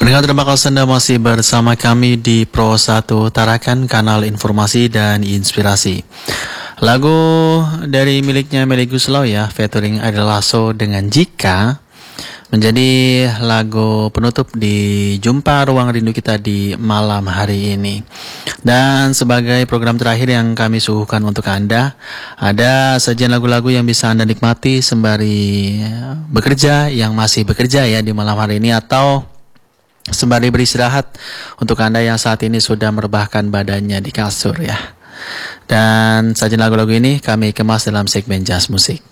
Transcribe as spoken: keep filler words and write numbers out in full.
Pendengar terima kasih Anda masih bersama kami di Pro satu Tarakan, kanal informasi dan inspirasi. Lagu dari miliknya Melly Goeslaw ya, featuring Ari Lasso dengan Jika, menjadi lagu penutup di Jumpa Ruang Rindu kita di malam hari ini. Dan sebagai program terakhir yang kami suguhkan untuk Anda, ada sajian lagu-lagu yang bisa Anda nikmati sembari bekerja, yang masih bekerja ya di malam hari ini, atau sembari beristirahat untuk Anda yang saat ini sudah merebahkan badannya di kasur ya. Dan sajian lagu-lagu ini kami kemas dalam segmen Jazz Musik.